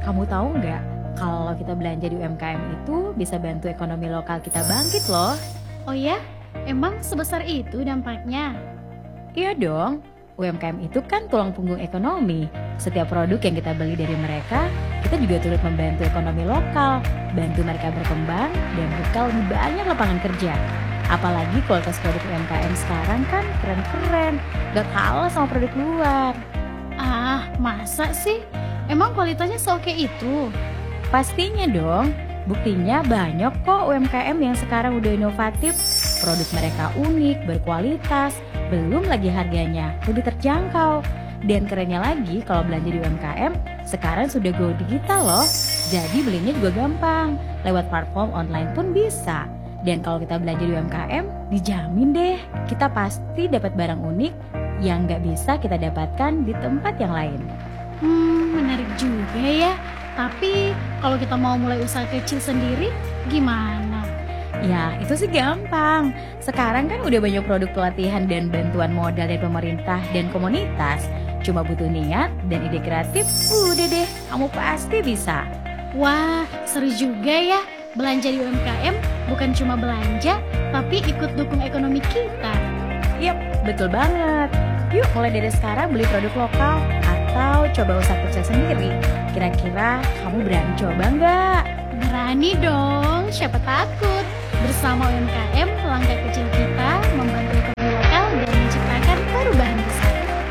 Kamu tahu nggak, kalau kita belanja di UMKM itu bisa bantu ekonomi lokal kita bangkit loh. Oh ya? Emang sebesar itu dampaknya? Iya dong, UMKM itu kan tulang punggung ekonomi. Setiap produk yang kita beli dari mereka, kita juga turut membantu ekonomi lokal, bantu mereka berkembang, dan buka lebih banyak lapangan kerja. Apalagi kualitas produk UMKM sekarang kan keren-keren, gak kalah sama produk luar. Ah, masa sih? Emang kualitasnya seoke itu? Pastinya dong, buktinya banyak kok UMKM yang sekarang udah inovatif. Produk mereka unik, berkualitas, belum lagi harganya lebih terjangkau. Dan kerennya lagi kalau belanja di UMKM, sekarang sudah go digital loh. Jadi belinya juga gampang, lewat platform online pun bisa. Dan kalau kita belanja di UMKM, dijamin deh kita pasti dapat barang unik yang nggak bisa kita dapatkan di tempat yang lain. Menarik juga ya. Tapi kalau kita mau mulai usaha kecil sendiri, gimana? Ya, itu sih gampang. Sekarang kan udah banyak produk pelatihan dan bantuan modal dari pemerintah dan komunitas. Cuma butuh niat dan ide kreatif, udah deh, kamu pasti bisa. Wah, seru juga ya. Belanja di UMKM bukan cuma belanja, tapi ikut dukung ekonomi kita. Yap, betul banget. Yuk mulai dari sekarang beli produk lokal atau coba usaha kecil sendiri. Kira-kira kamu berani coba nggak? Berani dong, siapa takut? Bersama UMKM, langkah kecil kita membantu ekonomi